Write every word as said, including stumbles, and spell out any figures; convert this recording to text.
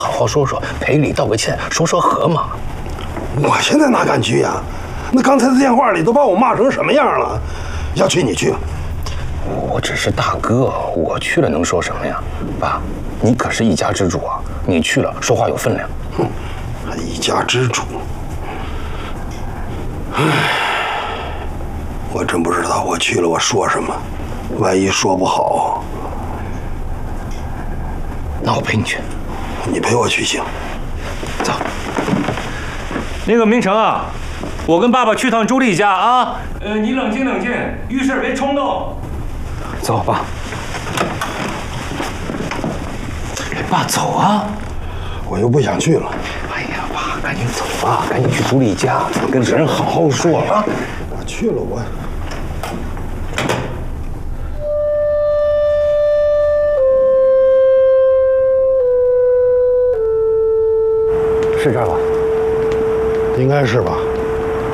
好好说说，赔礼道个歉，说说和嘛。 我现在哪敢去呀？那刚才的电话里都把我骂成什么样了？要去你去。 我只是大哥，我去了能说什么呀？爸，你可是一家之主啊，你去了说话有分量。 哼，还一家之主。唉，我真不知道我去了我说什么，万一说不好， 那我陪你去。 你陪我去行。 走。 那个明成啊，我跟爸爸去趟朱莉家啊。呃，你冷静冷静，遇事别冲动。 走，爸。爸，走啊！ 我又不想去了。 哎呀，爸，赶紧走吧，赶紧去朱莉家，跟人好好说啊。 我去了，我。 是这儿吧？ 应该是吧。